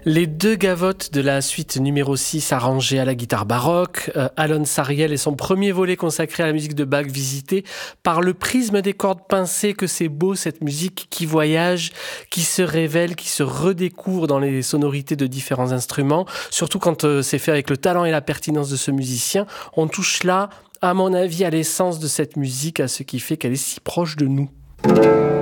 Les deux gavottes de la suite numéro 6 arrangées à la guitare baroque, Alon Sariel et son premier volet consacré à la musique de Bach visité par le prisme des cordes pincées, que c'est beau cette musique qui voyage, qui se révèle, qui se redécouvre dans les sonorités de différents instruments, surtout quand c'est fait avec le talent et la pertinence de ce musicien. On touche là, à mon avis, à l'essence de cette musique, à ce qui fait qu'elle est si proche de nous.